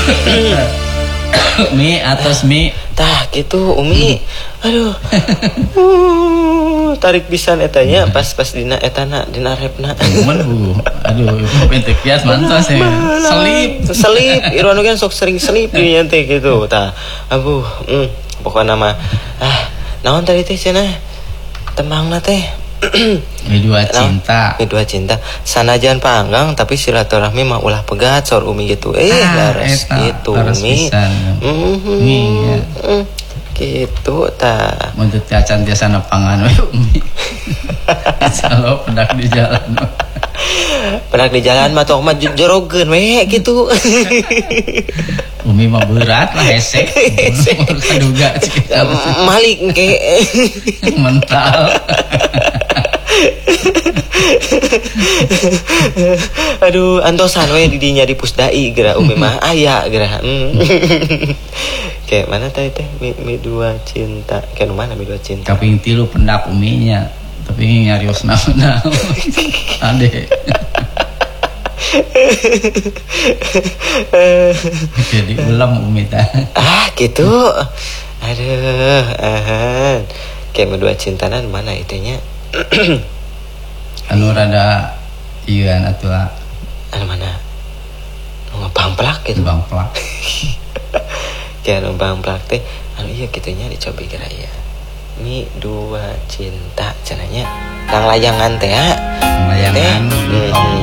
Mi atas mi. Tah gitu Umi. Aduh. Tarik pisan etanya pas dina etana dina repna. Aduh, pentek kias mantos ya. Selip, irwan kan sok sering selip di teh gitu. Tah. Abuh, pokokna mah naon tadi teh cenah? Tembangna teh. Midua cinta. Sanajan panggang tapi silaturahmi mah ulah pegat saur Umi gitu. Laras gitu Umi. Gitu ta. Mun teu acan tiasa nepangan we Umi. Salo pedak di jalan. Pedak di jalan mah tok mah jorogeun we gitu. Umi mah berat lah hese. Kaduga malik engke. Mental. Aduh, antosan we di dinya di Pusdai geura Umi mah aya geura. Kayak mana tadi teh mi dua cinta. Kayak mana mi dua cinta? Kaping 3 pendak Uminya. Tapi nyarios naon. Ade. Jadi ulam Umi tah. Gitu. Aduh, kayak mi dua cintanan mana itunya? Anu rada ieu atuh. Anu mana? Nu bangplak gitu. Bangplak. Kayak nu bangplak teh anu ieu kitunya dicobi geura ieu. Mi dua cinta cenanya. Nang layangan teh Layangan.